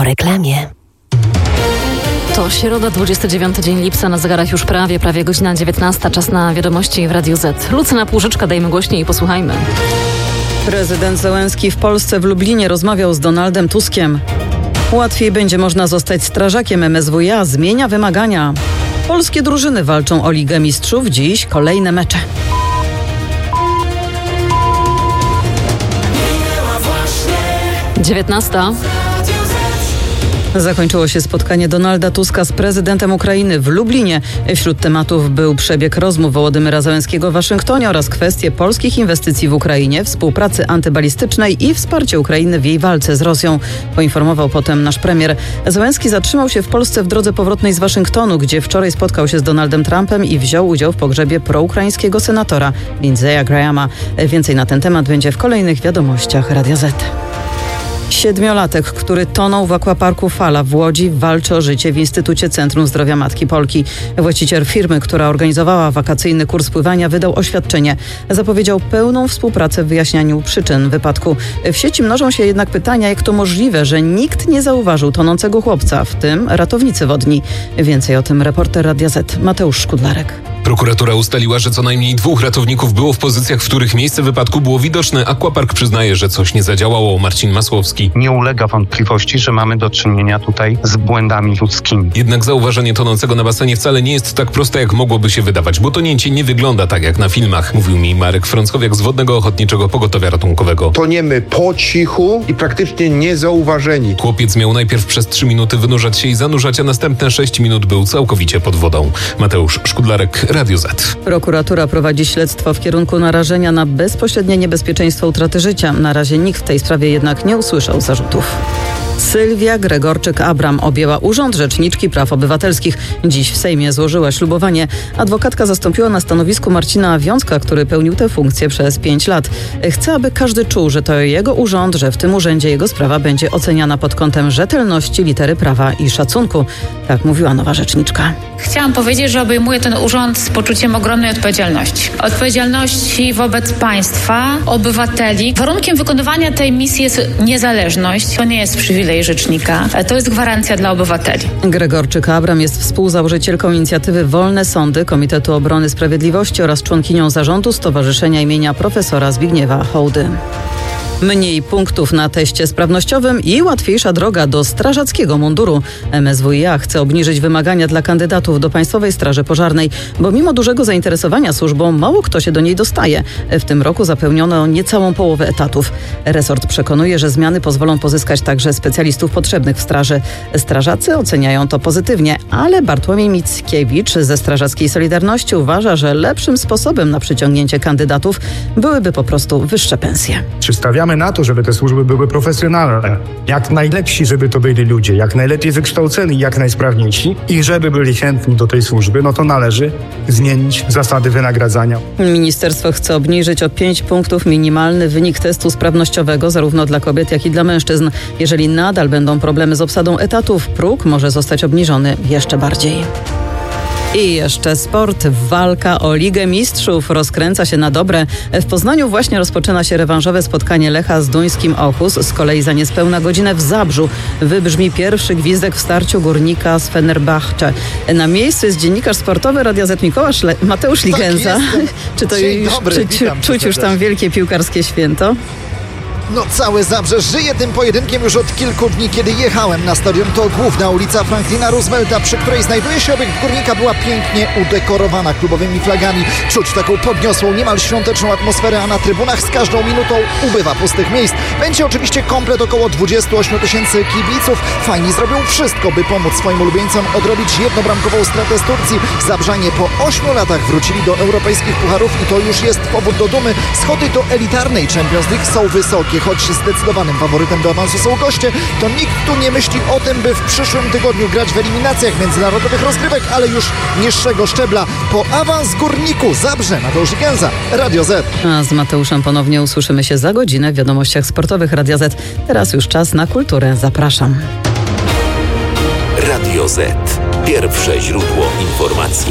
Po reklamie. To środa, 29 dzień lipca, na zegarach już prawie godzina 19. Czas na wiadomości w Radiu Z. Lucyna Półżyczka, dajmy głośniej i posłuchajmy. Prezydent Zełenski w Polsce w Lublinie rozmawiał z Donaldem Tuskiem. Łatwiej będzie można zostać strażakiem. MSWiA zmienia wymagania. Polskie drużyny walczą o Ligę Mistrzów. Dziś kolejne mecze. Dziewiętnasta. Zakończyło się spotkanie Donalda Tuska z prezydentem Ukrainy w Lublinie. Wśród tematów był przebieg rozmów Wołodymyra Zełenskiego w Waszyngtonie oraz kwestie polskich inwestycji w Ukrainie, współpracy antybalistycznej i wsparcie Ukrainy w jej walce z Rosją. Poinformował potem nasz premier. Zełenski zatrzymał się w Polsce w drodze powrotnej z Waszyngtonu, gdzie wczoraj spotkał się z Donaldem Trumpem i wziął udział w pogrzebie proukraińskiego senatora Lindsey'a Grahama. Więcej na ten temat będzie w kolejnych wiadomościach Radia Z. Siedmiolatek, który tonął w akwaparku Fala w Łodzi, walczy o życie w Instytucie Centrum Zdrowia Matki Polki. Właściciel firmy, która organizowała wakacyjny kurs pływania, wydał oświadczenie. Zapowiedział pełną współpracę w wyjaśnianiu przyczyn wypadku. W sieci mnożą się jednak pytania, jak to możliwe, że nikt nie zauważył tonącego chłopca, w tym ratownicy wodni. Więcej o tym reporter Radia Z Mateusz Szkudlarek. Prokuratura ustaliła, że co najmniej 2 ratowników było w pozycjach, w których miejsce wypadku było widoczne. Aquapark przyznaje, że coś nie zadziałało. Marcin Masłowski. Nie ulega wątpliwości, że mamy do czynienia tutaj z błędami ludzkimi. Jednak zauważenie tonącego na basenie wcale nie jest tak proste, jak mogłoby się wydawać, bo tonięcie nie wygląda tak jak na filmach, mówił mi Marek Frąckowiak z Wodnego Ochotniczego Pogotowia Ratunkowego. Toniemy po cichu i praktycznie niezauważeni. Chłopiec miał najpierw przez 3 minuty wynurzać się i zanurzać, a następne 6 minut był całkowicie pod wodą. Mateusz Szkudlarek, Radio Z. Prokuratura prowadzi śledztwo w kierunku narażenia na bezpośrednie niebezpieczeństwo utraty życia. Na razie nikt w tej sprawie jednak nie usłyszał zarzutów. Sylwia Gregorczyk-Abram objęła urząd Rzeczniczki Praw Obywatelskich. Dziś w Sejmie złożyła ślubowanie. Adwokatka zastąpiła na stanowisku Marcina Wiącka, który pełnił tę funkcję przez 5 lat. Chce, aby każdy czuł, że to jego urząd, że w tym urzędzie jego sprawa będzie oceniana pod kątem rzetelności, litery prawa i szacunku. Tak mówiła nowa rzeczniczka. Chciałam powiedzieć, że obejmuję ten urząd z poczuciem ogromnej odpowiedzialności. Odpowiedzialności wobec państwa, obywateli. Warunkiem wykonywania tej misji jest niezależność. To nie jest przywilej rzecznika. To jest gwarancja dla obywateli. Gregorczyk-Abram jest współzałożycielką inicjatywy Wolne Sądy Komitetu Obrony Sprawiedliwości oraz członkinią zarządu Stowarzyszenia imienia profesora Zbigniewa Hołdy. Mniej punktów na teście sprawnościowym i łatwiejsza droga do strażackiego munduru. MSWiA chce obniżyć wymagania dla kandydatów do Państwowej Straży Pożarnej, bo mimo dużego zainteresowania służbą mało kto się do niej dostaje. W tym roku zapełniono niecałą połowę etatów. Resort przekonuje, że zmiany pozwolą pozyskać także specjalistów potrzebnych w straży. Strażacy oceniają to pozytywnie, ale Bartłomiej Mickiewicz ze Strażackiej Solidarności uważa, że lepszym sposobem na przyciągnięcie kandydatów byłyby po prostu wyższe pensje. Stawiamy na to, żeby te służby były profesjonalne. Jak najlepsi, żeby to byli ludzie, jak najlepiej wykształceni, jak najsprawniejsi i żeby byli chętni do tej służby, no to należy zmienić zasady wynagradzania. Ministerstwo chce obniżyć o 5 punktów minimalny wynik testu sprawnościowego zarówno dla kobiet, jak i dla mężczyzn. Jeżeli nadal będą problemy z obsadą etatów, próg może zostać obniżony jeszcze bardziej. I jeszcze sport. Walka o Ligę Mistrzów rozkręca się na dobre. W Poznaniu właśnie rozpoczyna się rewanżowe spotkanie Lecha z duńskim Aarhus. Z kolei za niespełna godzinę w Zabrzu wybrzmi pierwszy gwizdek w starciu Górnika z Fenerbahce. Na miejscu jest dziennikarz sportowy Radia Z Mateusz Ligenza. Czy to czuć już tam wielkie piłkarskie święto? No całe Zabrze żyje tym pojedynkiem już od kilku dni. Kiedy jechałem na stadion, to główna ulica Franklina Roosevelta, przy której znajduje się obiekt Górnika, była pięknie udekorowana klubowymi flagami. Czuć taką podniosłą, niemal świąteczną atmosferę, a na trybunach z każdą minutą ubywa pustych miejsc. Będzie oczywiście komplet około 28 000 kibiców. Fajni zrobią wszystko, by pomóc swoim ulubieńcom odrobić jednobramkową stratę z Turcji. Zabrzanie po 8 latach wrócili do europejskich pucharów i to już jest powód do dumy. Schody do elitarnej Champions League są wysokie. Choć zdecydowanym faworytem do awansu są goście, to nikt tu nie myśli o tym, by w przyszłym tygodniu grać w eliminacjach międzynarodowych rozgrywek, ale już niższego szczebla. Po awans Górniku Zabrze, Mateusz Ligenza, Radio Z. A z Mateuszem ponownie usłyszymy się za godzinę w wiadomościach sportowych Radia Z. Teraz już czas na kulturę. Zapraszam. Radio Z. Pierwsze źródło informacji.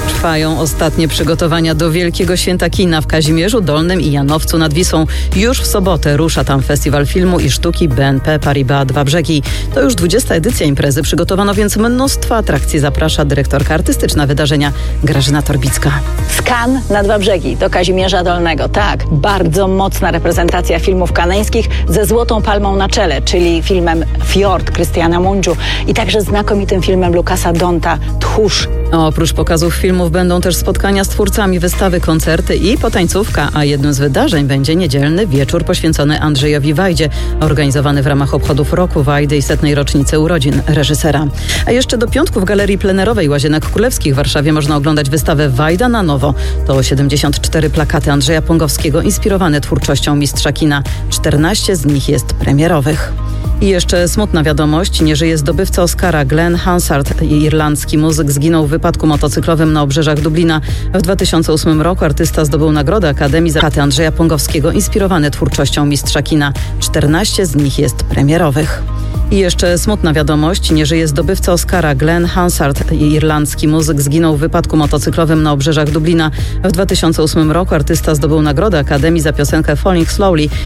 Trwają ostatnie przygotowania do Wielkiego Święta Kina w Kazimierzu Dolnym i Janowcu nad Wisłą. Już w sobotę rusza tam Festiwal Filmu i Sztuki BNP Paribas Dwa Brzegi. To już 20. edycja imprezy. Przygotowano więc mnóstwo atrakcji. Zaprasza dyrektorka artystyczna wydarzenia Grażyna Torbicka. Z Cannes na Dwa Brzegi do Kazimierza Dolnego. Tak, bardzo mocna reprezentacja filmów kaneńskich ze Złotą Palmą na czele, czyli filmem Fjord Krystiana Mungiu i także znakomitym filmem Lukasa Donta Tchórz. Oprócz pokazów filmów będą też spotkania z twórcami, wystawy, koncerty i potańcówka, a jednym z wydarzeń będzie niedzielny wieczór poświęcony Andrzejowi Wajdzie, organizowany w ramach obchodów Roku Wajdy i 100. rocznicy urodzin reżysera. A jeszcze do piątku w Galerii Plenerowej Łazienek Królewskich w Warszawie można oglądać wystawę Wajda na nowo. To 74 plakaty Andrzeja Pongowskiego inspirowane twórczością mistrza kina. 14 z nich jest premierowych. I jeszcze smutna wiadomość. Nie żyje zdobywca Oscara Glenn Hansard. Irlandzki muzyk zginął w wypadku motocyklowym na obrzeżach Dublina. W 2008 roku artysta zdobył nagrodę Akademii za plakaty Andrzeja Pongowskiego inspirowane twórczością mistrza kina. 14 z nich jest premierowych. I jeszcze smutna wiadomość. Nie żyje zdobywca Oscara Glenn Hansard. Irlandzki muzyk zginął w wypadku motocyklowym na obrzeżach Dublina. W 2008 roku artysta zdobył nagrodę Akademii za piosenkę Falling Slowly